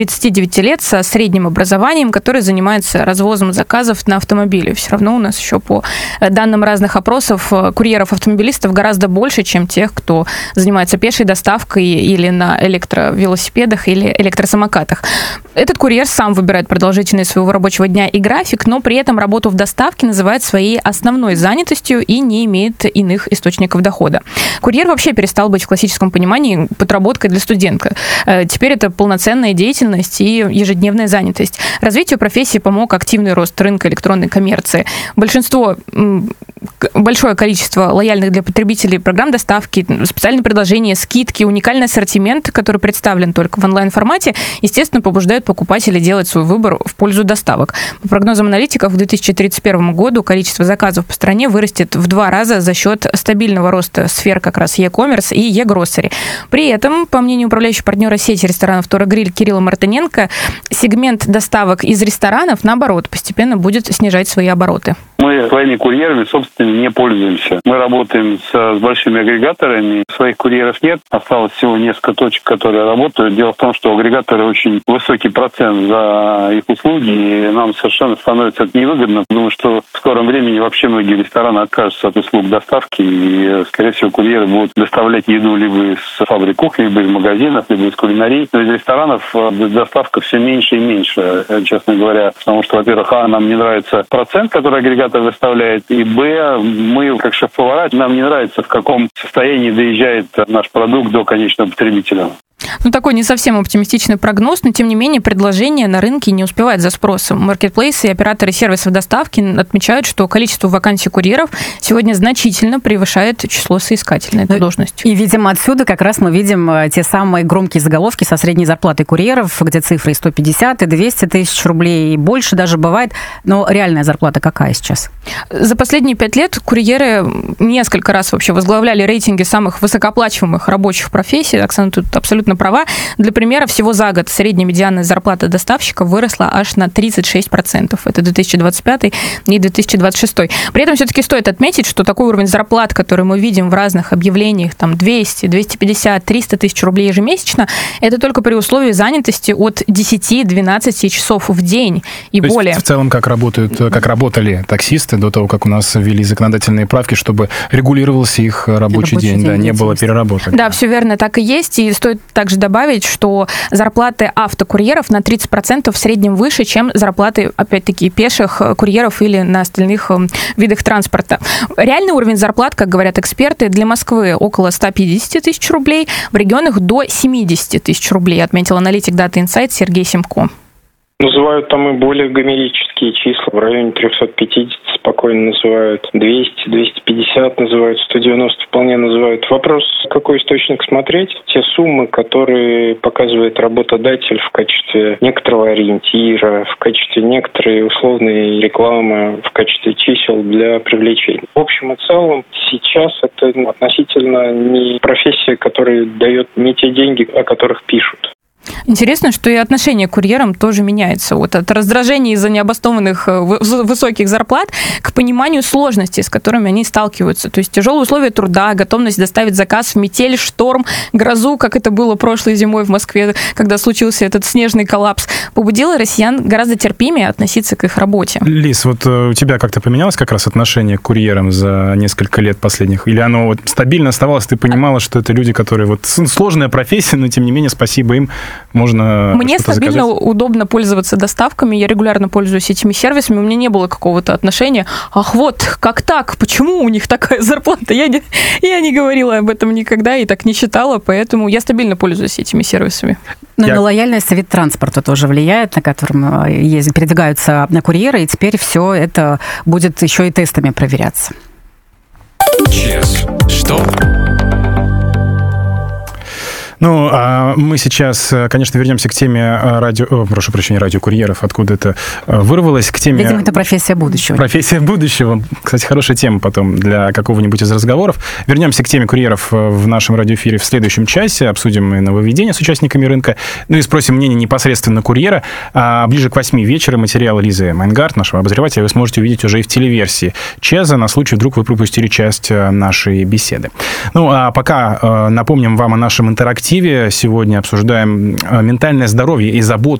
39 лет со средним образованием, который занимается развозом заказов на автомобиле. Все равно у нас еще по данным разных опросов курьеров-автомобилистов гораздо больше, чем тех, кто занимается пешей доставкой или на электровелосипедах или электросамокатах. Этот курьер сам выбирает продолжительность своего рабочего дня и график, но при этом работу в доставке называет своей основной занятостью и не имеет иных источников дохода. Курьер вообще перестал быть в классическом понимании подработкой для студента. Теперь это полноценная деятельность и ежедневная занятость. Развитию профессии помог активный рост рынка электронной коммерции. Большое количество лояльных для потребителей программ доставки, специальные предложения, скидки, уникальный ассортимент, который представлен только в онлайн-формате, естественно, побуждают покупателей делать свой выбор в пользу доставок. По прогнозам аналитиков, к 2031 году количество заказов по стране вырастет в 2 раза за счет стабильного роста сфер как раз e-commerce и e-grocery. При этом, по мнению управляющего партнера сети ресторанов «Тора Гриль» Кирилла Мартыненко, сегмент доставок из ресторанов, наоборот, постепенно будет снижать свои обороты. Мы своими курьерами, собственно, не пользуемся. Мы работаем с большими агрегаторами. Своих курьеров нет. Осталось всего несколько точек, которые работают. Дело в том, что агрегаторы очень высокий процент за их услуги, и нам совершенно становится это невыгодно. Думаю, что в скором времени вообще многие рестораны откажутся от услуг доставки, и, скорее всего, курьеры будут доставлять еду либо из фабрик кухни, либо из магазинов, либо из кулинарий. Но из ресторанов доставка все меньше и меньше, честно говоря. Потому что, во-первых, нам не нравится процент, который агрегатор выставляет, и мы, как шеф-повара, нам не нравится, в каком состоянии доезжает наш продукт до конечного потребителя. Такой не совсем оптимистичный прогноз, но, тем не менее, предложение на рынке не успевает за спросом. Маркетплейсы и операторы сервисов доставки отмечают, что количество вакансий курьеров сегодня значительно превышает число соискателей на эту должность. И, видимо, отсюда как раз мы видим те самые громкие заголовки со средней зарплатой курьеров, где цифры и 150, и 200 тысяч рублей, и больше даже бывает. Но реальная зарплата какая сейчас? За последние 5 лет курьеры несколько раз вообще возглавляли рейтинги самых высокооплачиваемых рабочих профессий. Оксана тут абсолютно права. Для примера, всего за год средняя медианная зарплата доставщика выросла аж на 36%. Это 2025 и 2026. При этом все-таки стоит отметить, что такой уровень зарплат, который мы видим в разных объявлениях, там 200, 250, 300 тысяч рублей ежемесячно, это только при условии занятости от 10-12 часов в день и то более. Есть, в целом, как работали таксисты до того, как у нас ввели законодательные правки, чтобы регулировался их рабочий день, да, не было переработок. Да, все верно, так и есть. И стоит также добавить, что зарплаты автокурьеров на 30% в среднем выше, чем зарплаты, опять-таки, пеших курьеров или на остальных видах транспорта. Реальный уровень зарплат, как говорят эксперты, для Москвы около 150 тысяч рублей, в регионах до 70 тысяч рублей, отметил аналитик Data Insight Сергей Семко. Называют там и более гомерические числа. В районе 350 спокойно называют. 200, 250 называют, 190 вполне называют. Вопрос, какой источник смотреть. Те суммы, которые показывает работодатель в качестве некоторого ориентира, в качестве некоторой условной рекламы, в качестве чисел для привлечения. В общем и целом, сейчас это относительно не профессия, которая дает не те деньги, о которых пишут. Интересно, что и отношение к курьерам тоже меняется. Вот от раздражения из-за необоснованных высоких зарплат к пониманию сложностей, с которыми они сталкиваются. То есть тяжелые условия труда, готовность доставить заказ в метель, шторм, грозу, как это было прошлой зимой в Москве, когда случился этот снежный коллапс, побудило россиян гораздо терпимее относиться к их работе. Лиз, вот у тебя как-то поменялось как раз отношение к курьерам за несколько лет последних? Или оно вот стабильно оставалось, ты понимала, что это люди, которые вот сложная профессия, но тем не менее спасибо им, можно Мне стабильно заказать. Удобно пользоваться доставками, я регулярно пользуюсь этими сервисами, у меня не было какого-то отношения, ах вот, как так, почему у них такая зарплата? Я не говорила об этом никогда и так не считала, поэтому я стабильно пользуюсь этими сервисами. Но на лояльность вид транспорта тоже влияет, на котором передвигаются курьеры, и теперь все это будет еще и тестами проверяться. Чес. Что? Ну, а мы сейчас, конечно, вернемся к теме радиокурьеров, откуда это вырвалось, к теме... Видимо, это профессия будущего. Профессия будущего. Кстати, хорошая тема потом для какого-нибудь из разговоров. Вернемся к теме курьеров в нашем радиоэфире в следующем часе, обсудим и нововведения с участниками рынка, ну и спросим мнение непосредственно курьера. А ближе к 8 вечера материал Лизы Майнгард, нашего обозревателя, вы сможете увидеть уже и в телеверсии Чеза, на случай, вдруг вы пропустили часть нашей беседы. Ну, а пока напомним вам о нашем интерактиве коллективе сегодня обсуждаем ментальное здоровье и заботу